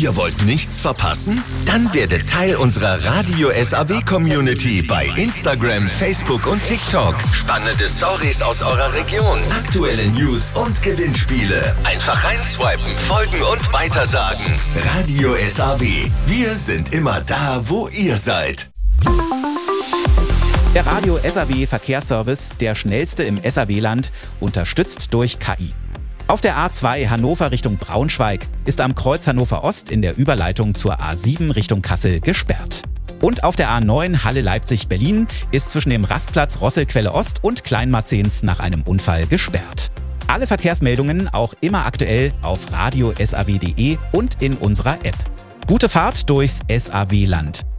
Ihr wollt nichts verpassen? Dann werdet Teil unserer Radio SAW Community bei Instagram, Facebook und TikTok. Spannende Stories aus eurer Region, aktuelle News und Gewinnspiele. Einfach reinswipen, folgen und weitersagen. Radio SAW. Wir sind immer da, wo ihr seid. Der Radio SAW Verkehrsservice, der schnellste im SAW-Land, unterstützt durch KI. Auf der A2 Hannover Richtung Braunschweig ist am Kreuz Hannover Ost in der Überleitung zur A7 Richtung Kassel gesperrt. Und auf der A9 Halle Leipzig-Berlin ist zwischen dem Rastplatz Rosselquelle Ost und Kleinmarzens nach einem Unfall gesperrt. Alle Verkehrsmeldungen auch immer aktuell auf radiosaw.de und in unserer App. Gute Fahrt durchs SAW-Land.